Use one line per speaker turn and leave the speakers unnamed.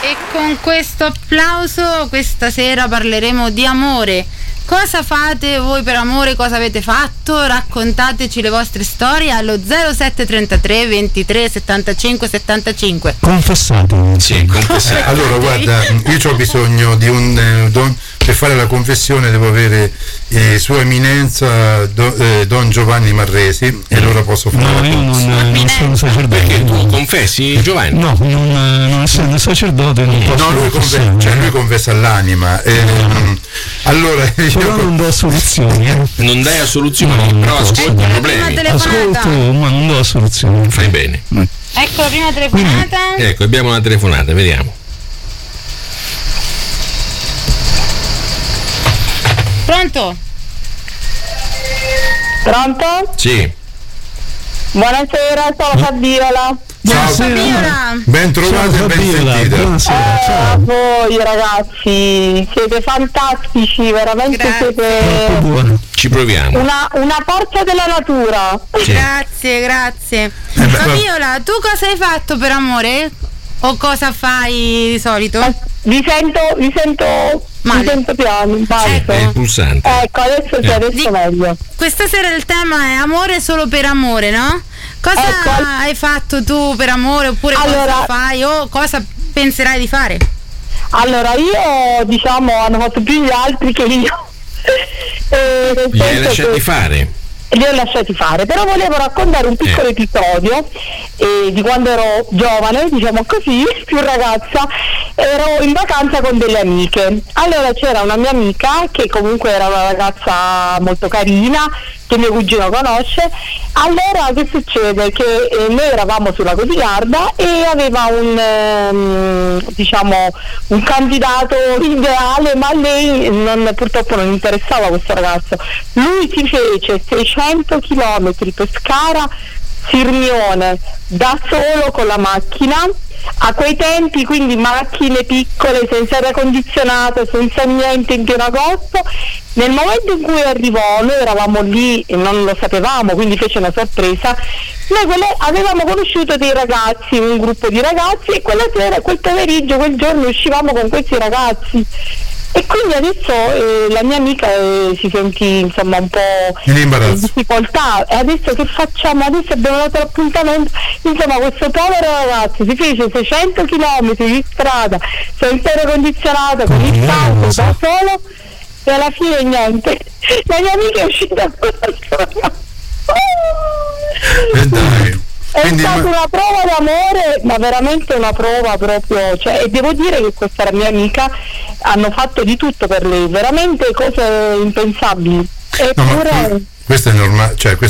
E con questo applauso questa sera parleremo di amore. Cosa fate voi per amore? Cosa avete fatto? Raccontateci le vostre storie allo 0733 23 75 75.
Confessate.
Sì, confessate.
Allora guarda, io ho bisogno di per fare la confessione devo avere Sua Eminenza Don Giovanni Marresi, e allora posso fare.
No, io non sono sacerdote.
Perché tu confessi, Giovanni?
No, non essendo sacerdote non posso.
No, lui confessa all'anima. Allora
però non do soluzioni.
Non dai assoluzioni, però ascolti i problemi.
Ascolto, ma non do soluzioni.
Fai bene.
Ecco la prima telefonata.
Ecco, abbiamo una telefonata, vediamo.
Pronto?
Pronto?
Sì.
Buonasera, sono Fabiola.
Ciao Fabiola.
Ben trovata e ben sentita.
Buonasera.
Voi ragazzi siete fantastici, veramente.
Grazie.
Siete
Ci proviamo.
una forza della natura.
Sì.
Grazie. Fabiola, tu cosa hai fatto per amore? O cosa fai di solito?
Vi sento piano, in basso.
È il pulsante.
Ecco, adesso meglio.
Questa sera il tema è amore solo per amore, no? Cosa hai fatto tu per amore, oppure cosa fai o cosa penserai di fare?
Allora, io hanno fatto più gli altri che io.
Li hai lasciati fare?
Li ho lasciati fare, però volevo raccontare un piccolo episodio di quando ero giovane, diciamo così, più ragazza. Ero in vacanza con delle amiche. Allora c'era una mia amica che comunque era una ragazza molto carina, che mio cugino conosce. Allora che succede? Che noi eravamo sulla Codigarda e aveva un candidato ideale, ma a lei purtroppo non interessava questo ragazzo. Lui si fece 600 km Pescara Sirmione da solo con la macchina. A quei tempi, quindi macchine piccole, senza aria condizionata, senza niente, in pieno agosto. Nel momento in cui arrivò, noi eravamo lì e non lo sapevamo, quindi fece una sorpresa. Noi avevamo conosciuto dei ragazzi, un gruppo di ragazzi, e quella sera, quel pomeriggio, quel giorno uscivamo con questi ragazzi. E quindi adesso la mia amica si sentì insomma un po' in difficoltà. E adesso che facciamo? Adesso abbiamo dato l'appuntamento. Insomma, questo povero ragazzo si fece 600 km di strada senza aria condizionata, con il caldo, da solo, e alla fine niente. La mia amica è uscita con la
dai.
È stata una prova d'amore, ma veramente una prova proprio, e devo dire che questa mia amica hanno fatto di tutto per lei, veramente cose impensabili. Eppure
questo è normale,